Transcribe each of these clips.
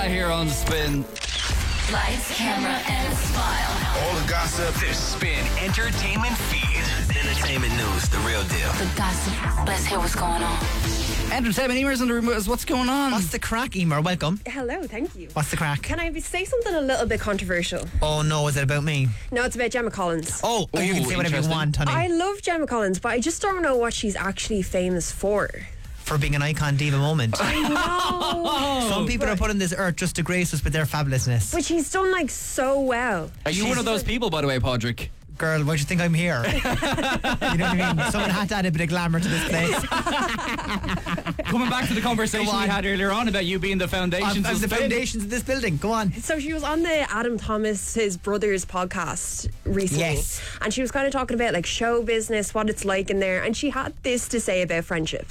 here on Spin. Lights, camera, and smile. All the gossip. The Spin Entertainment Feed. Entertainment news, the real deal. The gossip. Let's hear what's going on. Entertainment Emer's in the room. What's going on? What's the crack, Emer? Welcome. Hello, thank you. What's the crack? Can I say something a little bit controversial? Oh no, is it about me? No, it's about Gemma Collins. Oh, you can say whatever you interesting. want, honey. I love Gemma Collins, but I just don't know what she's actually famous for. For being an icon diva moment. No. Some people are put on this earth just to grace us with their fabulousness. But she's done like so well. Are you one of those people, by the way, Podrick? Girl, why do you think I'm here? You know what I mean? Someone had to add a bit of glamour to this place. Coming back to the conversation Go on. we had earlier on about you being the foundations Of the Spin. foundations of this building. Go on. So she was on the Adam Thomas, his brother's podcast recently. Yes. And she was kind of talking about like show business, what it's like in there. And she had this to say about friendship.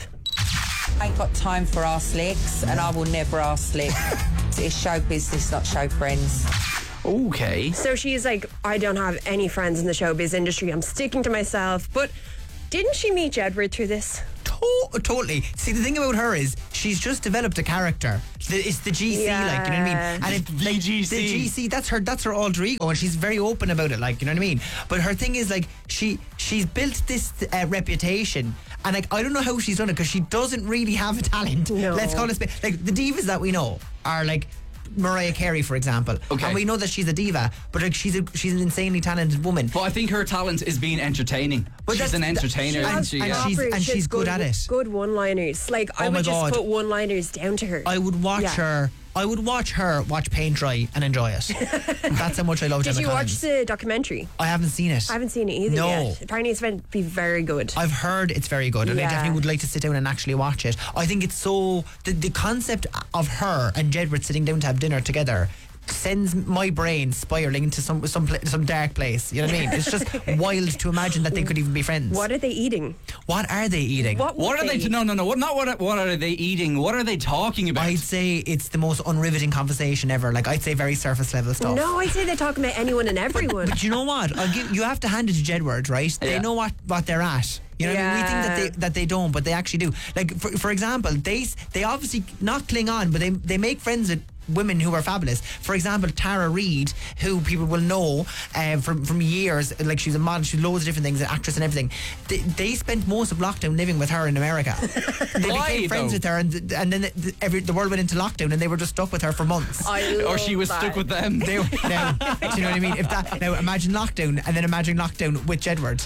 I ain't got time for arse licks, and I will never arse lick. It's show business, not show friends. Okay. So she's like, I don't have any friends in the showbiz industry. I'm sticking to myself. But didn't she meet Jedward through this? Totally. See, the thing about her is she's just developed a character. It's the GC, like, you know what I mean? And it, like, GC. the GC, that's her alter ego, and she's very open about it, like, you know what I mean? But her thing is, like, she's built this reputation, and like, I don't know how she's done it, because she doesn't really have a talent. No. Let's call it like the divas that we know are like Mariah Carey, for example. Okay. And we know that she's a diva, but like she's an insanely talented woman. But I think her talent is being entertaining. But She's an entertainer, isn't she? and Yeah. she's good at it. Good one-liners. Like, I Oh my would just God. put one-liners down to her. I would watch Yeah. her watch paint dry and enjoy it. That's how much I love Did Gemma you Collins. watch the documentary? I haven't seen it. I haven't seen it either No. yet. Apparently it's meant to be very good. I've heard it's very good, and I Yeah. definitely would like to sit down and actually watch it. I think it's so the concept of her and Jedward sitting down to have dinner together sends my brain spiraling into some dark place. You know what I mean? It's just wild to imagine that they could even be friends. What are they eating? What are they eating? What are they? No. What are they eating? What are they talking about? I'd say it's the most unriveting conversation ever. Like, I'd say very surface level stuff. No, I say they're talking about anyone and everyone. But you know what? You have to hand it to Jedward, right? They Yeah. know what they're at. You know what I mean? We think that they don't, but they actually do. Like, for example, they obviously not cling on, but they make friends with women who are fabulous. For example, Tara Reid, who people will know from years, like she's a model, she's loads of different things, an actress and everything. They spent most of lockdown living with her in America. They Why, became friends though? with her, and then the world went into lockdown, and they were just stuck with her for months. Or she was stuck with them. Now, do you know what I mean? Now imagine lockdown, and then imagine lockdown with Jedward.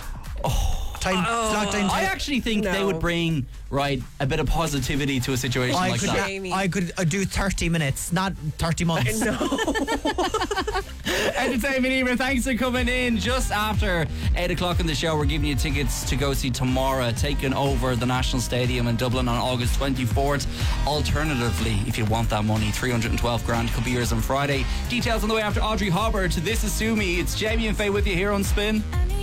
Lockdown. I actually think they would bring a bit of positivity to a situation like that. I could do 30 minutes, not 30 months. No. Entertainment Emer, thanks for coming in. Just after 8 o'clock in the show, we're giving you tickets to go see Tomorrow taking over the National Stadium in Dublin on August 24th. Alternatively, if you want that money, 312 grand could be yours on Friday. Details on the way after Audrey Hobbart. This is Sue Me. It's Jamie and Faye with you here on Spin.